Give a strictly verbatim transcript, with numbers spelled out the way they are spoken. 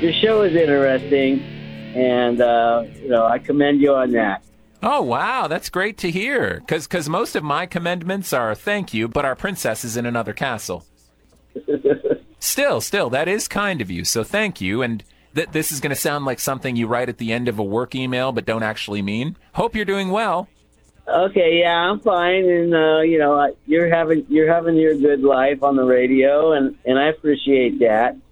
your show is interesting, and uh, you know I commend you on that. Oh, wow, that's great to hear. Because because most of my commendments are thank you, but our princess is in another castle. Still, still, that is kind of you, so thank you, and th- this is going to sound like something you write at the end of a work email but don't actually mean. Hope you're doing well. Okay, yeah, I'm fine, and uh, you know, you're having you're having your good life on the radio, and, and I appreciate that.